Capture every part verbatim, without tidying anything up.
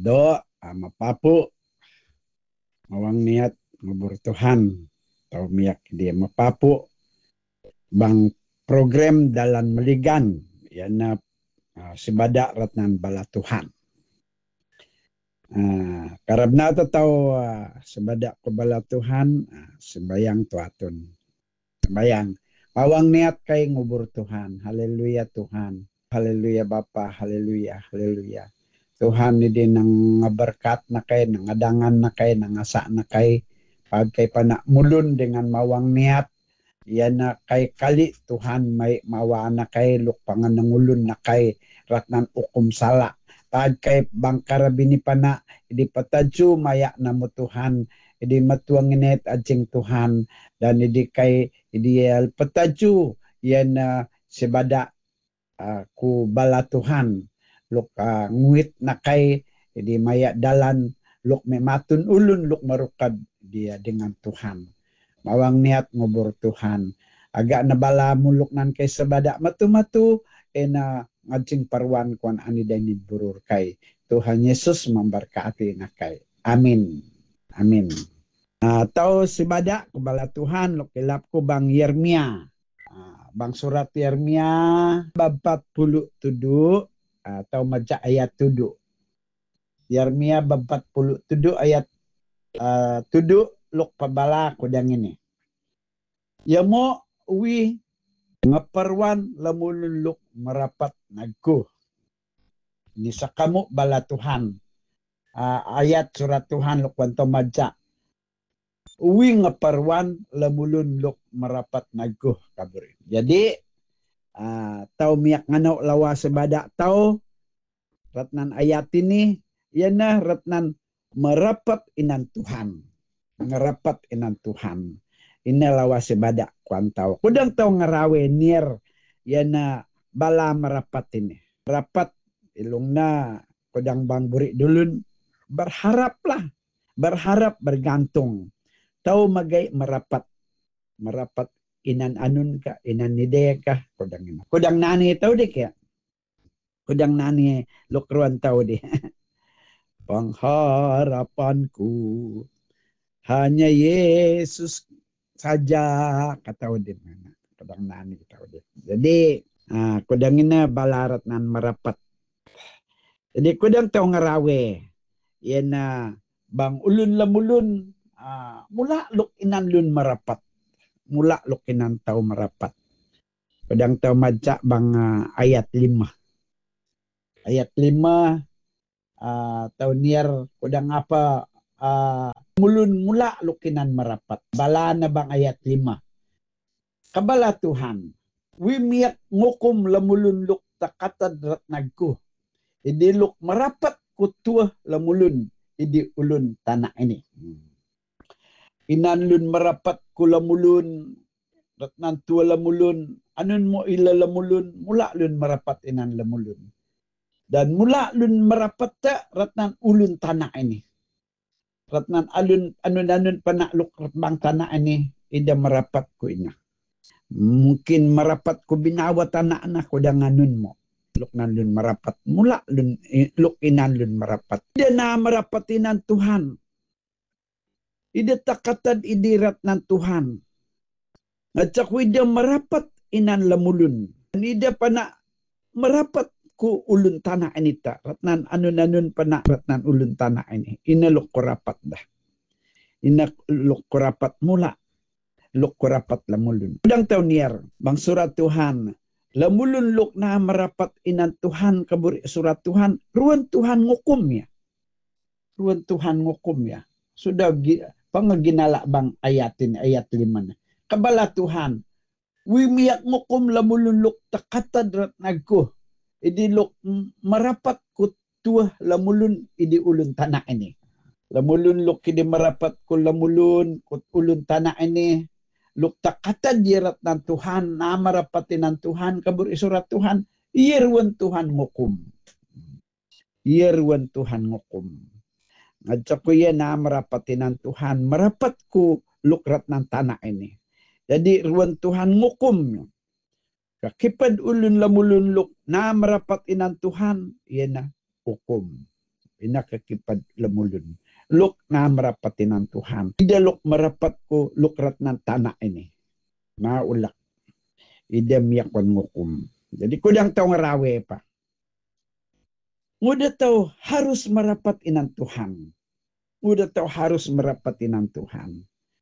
Do, ah, mapapu, mawang niat ngubur Tuhan. Tau miyak dia mapapu, bang program dalam meligan, yana uh, sibada ratnan bala Tuhan. Uh, karabna to tau uh, sibada ko bala Tuhan, uh, sembayang tuatun. Sembayang. Mawang niat kay ngubur Tuhan. Haleluya Tuhan. Haleluya Bapa. Haleluya. Haleluya. Tuhan ni din nang berkat na kay, nang adangan na kay, nang asa na kay, pag kay panak mulun dengan mawang niat, yan na kay kali Tuhan may mawa na kay, lukpangan ng ulun na kay, ratnan ukum sala. Pag kay bangkara binipana, idi patadyo maya na mo Tuhan, idi matuang inet adjing Tuhan, dan idi kay, idi uh, patadyo, yan na uh, sibada uh, ku bala Tuhan, luk uh, nguit na kay, idi maya dalan, luk mematun ulun, luk marukad dia dengan Tuhan. Mawang niat ngubur Tuhan. Agak nabala muluk nan kay sabada matu-matu, ena ngajing parwan kuan ani dainid burur kay. Tuhan Yesus memberkati na kay. Amin. Amin. Uh, tau sibada kubala Tuhan, luk ilap ko bang Yeremia. Uh, bang surat Yeremia bab empat puluh tujuh, atau uh, maja ayat tujuh. Yeremia bab empat puluh tujuh ayat uh, tujuh luk pabala kudang ini. Yamo uwi ngaparwan lamulun luk merapat nagko. Ini sakamu bala Tuhan. Uh, ayat surat Tuhan luk wanto maja. Uwi ngaparwan lamulun luk merapat nagko kaburi. Jadi uh, tau miyak ngano lawa sebada tau ratnan ayat ini yana ratnan merapat inan Tuhan. Ngerapat inan Tuhan. Ina lawa sebada kuan tau. Kudang tau ngarawe nier yana bala merapat ini. Merapat ilung na kudang bang buri dulun berharaplah. Berharap bergantung. Tau magay merapat. Merapat inan anun ka, inan nide ka, kudang ina. Kudang nani tau dik ya. Kudang nani lukruan tau di. Pengharapanku hanya Yesus saja, kata udin kadang nani kata udin. Jadi uh, kudang ina balarat nan merapat. Jadi kudang tau ngarawe yan uh, bang ulun lamulun uh, mula luk inan lun merapat. Mula luk inan tau merapat. Kudang tau maja bang uh, ayat lima. Ayat lima uh, tau niar kudang apa uh, mulun mula lukinan merapat. Bala na bang ayat lima. Kabala Tuhan, wimiyak ngukum lamulun luk takatad ratnagku. Idi luk merapat kutuah lamulun, idi ulun tanah ini. Inan lun merapat ku lamulun, ratnan tua lamulun, anun mo ila lamulun, mula lun merapat inan lamulun. Dan mula lun merapat ta ratnan ulun tanah ini. Ratnan alun anun-anun panakluk bang tanah ini, ida merapat ku ina. Mungkin merapat ku binawa tanah na kudang anun mo. Luk nan lun merapat. Mula lun, luk inan lun merapat. Ida na merapat inan Tuhan. Ida takatad idirat nan Tuhan. Ngacak ida merapat inan lamulun. Ida pana merapat ku ulun tanah ini ta. Ratnan anun-anun pana ratnan ulun tanah ini. Ina luk rapat dah. Ina luk rapat mula. Luk rapat lamulun. Udang tau niar. Bang surat Tuhan. Lamulun luk na merapat inan Tuhan. Kaburi surat Tuhan. Ruan Tuhan ngukum ya. Ruan Tuhan ngukum ya. Sudah pangaginala bang ayatin. Ayat lima na. Kabala Tuhan. Wimiyak ngukum lamulun luk takatad ratnagko. Idi luk merapat kutuah lamulun idi ulun tanah ini. Lamulun luk idi merapat ku lamulun kut ulun tanah ini. Luk takatad dirat ng Tuhan, na marapatin ng Tuhan, kabur isurat Tuhan, iyerwan Tuhan ngukum. Iyerwan Tuhan ngukum. Ngadsa ko yan na marapatin ng Tuhan, marapat ko lukrat ng tanah ini. Jadi ruan Tuhan ngukum. Kakipad ulun lamulun luk na marapatin ng Tuhan, yan na hukum. Pinakakipad lamulun. Luk na marapatin ng Tuhan. Ida luk marapat ko lukrat ng tanah ini. Maulak. Ida miyakon ngukum. Jadi kudang tao ngarawe pa. Nguda tao harus marapat inang Tuhan. Nguda tao harus marapat inang Tuhan.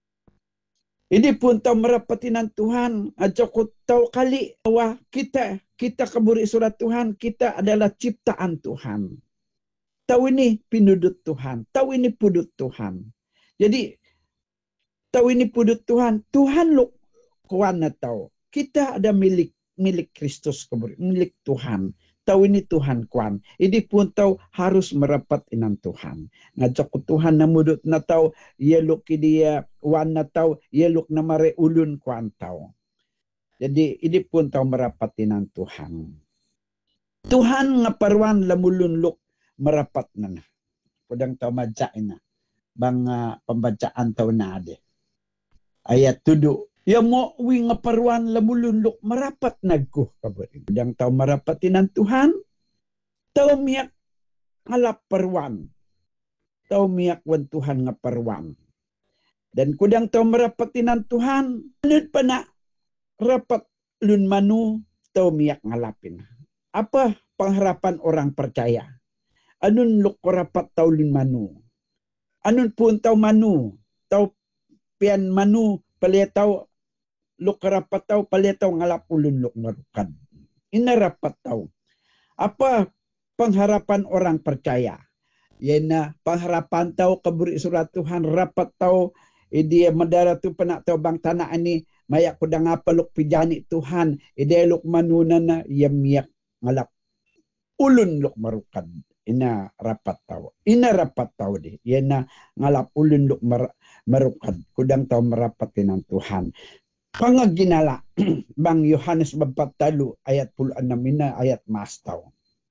Ini pun tao marapat inang Tuhan. Aja ko tao kali bahwa kita, kita kaburi surat Tuhan, kita adalah ciptaan Tuhan. Tahu ini pinudut Tuhan. Tahu ini pudut Tuhan. Jadi, tahu ini pudut Tuhan. Tuhan lo kuan na tahu. Kita ada milik milik Kristus, milik Tuhan. Tahu ini Tuhan kuan. Ini pun tahu harus merapat inan Tuhan. Ngajak ko Tuhan na mudut na tahu. Ia luk dia wan na tahu. Ia luk na mare ulun kuan tahu. Jadi, ini pun tahu merapat inan Tuhan. Tuhan ngaparwan lamulun luk merapat na na. Kudang tao madyain na. Bang uh, pembacaan tao na ade. Ayat tudu. Ya mo wi nga paruan lamulunlok marapat nagko. Kudang tao marapatin ng Tuhan. Tao miyak halap paruan. Tao miyak wan Tuhan nga paruan. Dan kudang tao marapatin ng Tuhan. Anod pa na rapat lun manu. Tao miyak ngalapin. Apa pangharapan orang percaya? Anun luk rapat tau lin manu. Anun pun tau manu. Tau pian manu palia tau luk rapat tau palia tau ngalap ulun luk marukad. Ina rapat tau. Apa pengharapan orang percaya? Yena pengharapan tau kaburi surat Tuhan rapat tau idi madara tu penak tau bang tanah ini mayak kudang apa luk pijani Tuhan ide luk manuna na yamiyak ngalap ulun luk marukad. Ina rapat tau. Ina rapat tau di. Ina ngalap ulun luk mar marukad. Kudang tau merapat ng Tuhan. Pangaginala. Bang Yohanes babat talu. Ayat puluh enam ina ayat mas tau.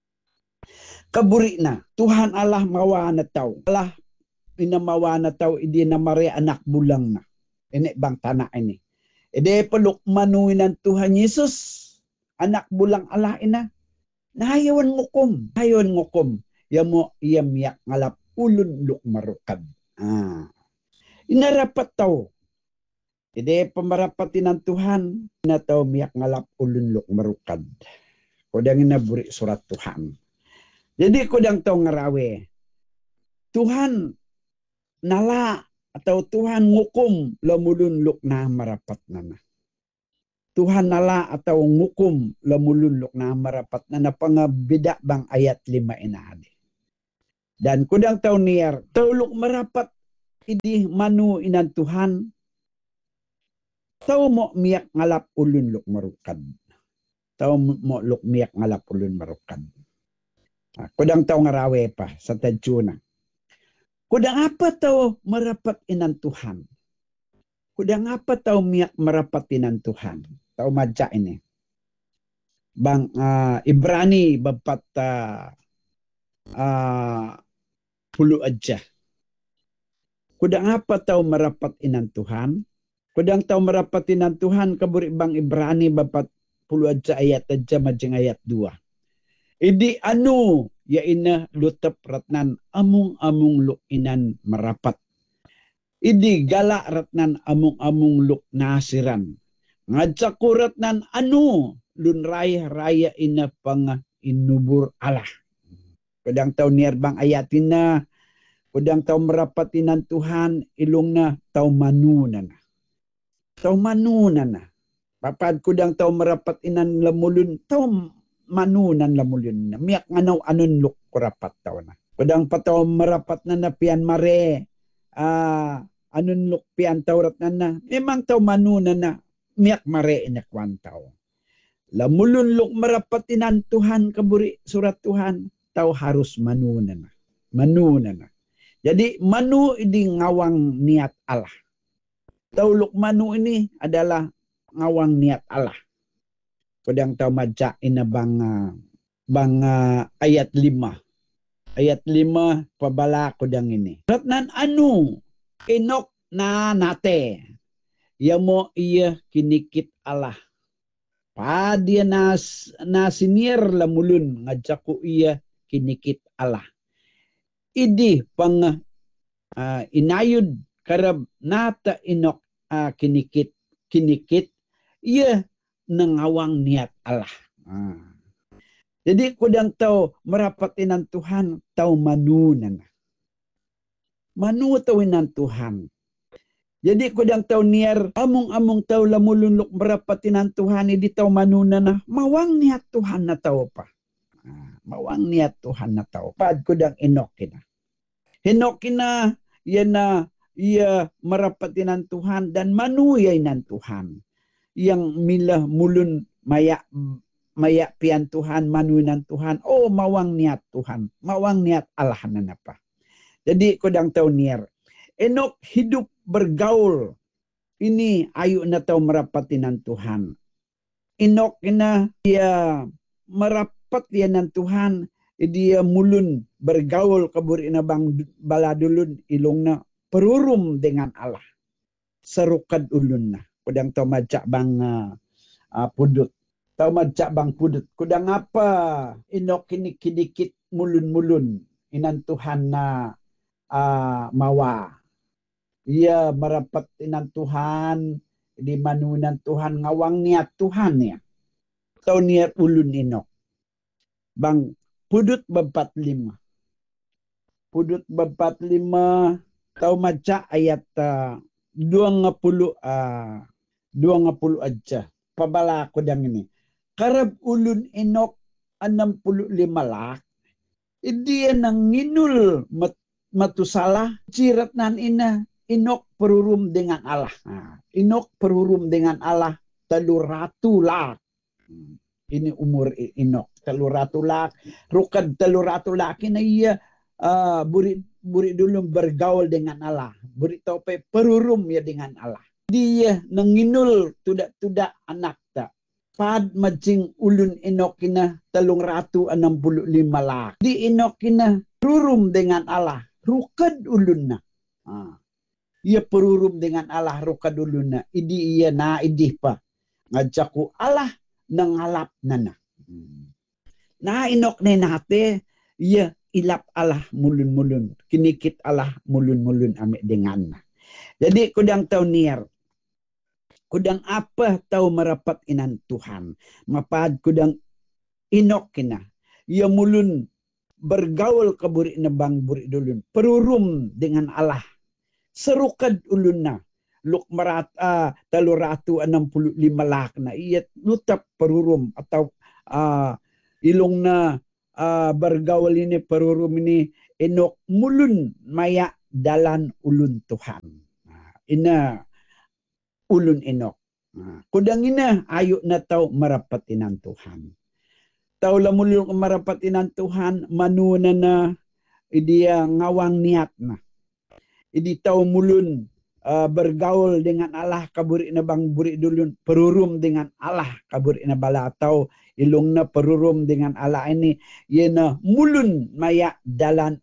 Kaburi na. Tuhan Allah mawa na tau. Allah ina mawa na tau. Idi na mare anak bulang na. Ini bang tanah ini. Ide peluk manuin ng Tuhan Yesus. Anak bulang Allah ina. Nahayawan ngukum. Nahayawan ngukum. Yamo iyam yak ngalap ulun luk marukad. Ah. Inarapat tau. Ide pamarapatin ng Tuhan. Ina tau miyak ngalap ulun luk marukad. Kudang inaburi surat Tuhan. Jadi kudang tau ngarawe. Tuhan nala atau Tuhan ngukum lamulun luk na marapat na. Tuhan nala atau ngukum lamulun luk na marapat na napangabida bang ayat lima inaadi. Dan kudang tau niar, tau luk marapat idi manu inan Tuhan, tau mo miyak ngalap ulun luk marukad. Tau mo luk miyak ngalap ulun marukad. Nah, kudang tau ngarawe pa sa tadjuna. Kudang apa tau marapat inan Tuhan? Kudang apa tau miyak marapat inan Tuhan? Tau madya ini. Bang uh, Ibrani bapat uh, uh, puluh aja. Kudang apa tau marapat inan Tuhan? Kudang tau marapat inan Tuhan kaburi bang Ibrani bapat puluh aja ayat aja majeng ayat dua. Idi anu ya ina lutep ratnan amung-amung luk inan marapat. Idi galak ratnan amung-amung luk nasiran. Ngajak kuratnan anu lun raya raya ina pang inubur Allah. Kadang tau niar bang ayatin na. Kadang tau merapatinan Tuhan ilung na tau manunan. Tau manunan na. Papad kudang tau merapatinan lamulun tau manunan lamulun na. Miyak nganaw anun luk kurapat tau na. Kadang pa tau merapat na na pian mare. Ah, anun luk pian taurat na na. Memang tau manunan na. Miyak mare inya kwan tau. Lamulun luk merapatinan Tuhan kaburi surat Tuhan. Tau harus manunan na. Manunan na. Jadi manu ini ngawang niat Allah. Tauluk manu ini adalah ngawang niat Allah. Kudang tau maja ina bang, bang uh, ayat lima. Ayat lima pabala kudang ini. Ratnan anu inok na nate. Yamo iya kinikit Allah. Pa dia nas nasinir lamulun ngajaku iya kinikit Allah. idi pang uh, inayud karab nata inok uh, kinikit kinikit ia nangawang niat Allah. Ah. Jadi kudang tau merapatin Tuhan tau manunan. Manu tawinan Tuhan. Jadi kudang tau niar among-among tau lamulunlok merapatin Tuhan idi tau manunan na mawang niat Tuhan na tau pa. Ah, mawang niat Tuhan na tau. Pad kudang inokin na. Hinokin na yan na ia merapatin Tuhan dan manuyay ng Tuhan. Yang milah mulun maya maya pian Tuhan, manunan Tuhan. Oh, mawang niat Tuhan. Mawang niat Allah na napa. Jadi kudang tau niar. Enok hidup bergaul. Ini ayu na tau merapatin Tuhan. Enok ina dia merapat dia ng Tuhan. Dia mulun bergaul kaburi na bang baladulun ilong na perurum dengan Allah. Serukad ulun na. Kudang tau majak bang uh, uh, pudut. Tau majak bang pudut. Kudang apa inok ini kidikit mulun-mulun. Inan Tuhan na uh, mawa. Ia merapat inan Tuhan. Di manunan Tuhan. Ngawang niat Tuhan ya. Tau niat ulun inok. Bang pudut bebat lima. Pudut bebat lima. Tau majak ayat uh, dua ngapuluh uh, dua ngapuluh aja. Pabala ko dang ini. Karab ulun inok enam puluh lima lak. Dia nang nginul mat, matusalah. Cirat nan ina. Inok perurum dengan Allah. Nah, inok perurum dengan Allah. Telur ratu lak. Ini umur inok. Telur ratu lak. Rukad telur ratu lak. Ina iya uh, buri, buri dulu bergaul dengan Allah. Buri tope perurum ya dengan Allah. Dia nanginul tudak-tudak anak tak. Pad macing ulun inokina telung ratu enam puluh lima lak. Di inokina perurum dengan Allah. Rukad ulun na. Ah. Ia perurum dengan Allah rukad ulun na. Idi iya na idih pa. Ngajaku Allah nangalap nana. Hmm. Na inok na nate. Ia ilap Allah mulun-mulun. Kinikit Allah mulun-mulun amik dengan na. Jadi kudang tau niar. Kudang apa tau merapat inan Tuhan. Mapad kudang inok kina. Ia mulun bergaul ke buri nebang buri dulun. Perurum dengan Allah. Serukad ulun na. Luk merata telur ratu enam puluh lima lak na. Ia lutap perurum. Atau uh, ilong na uh, bergaul ini perurum ini. Inok mulun maya dalan ulun Tuhan. Nah, ina ulun inok. Nah, kudang ina ayu na tau merapatinan Tuhan. Tau lamulun merapatinan Tuhan. Manuna na idia ngawang niat na. Idi tau mulun uh, bergaul dengan Allah kaburi na bang buri dulun. Perurum dengan Allah kaburi na bala. Tau ilong na perurum dengan Allah ini. Ia na mulun maya dalan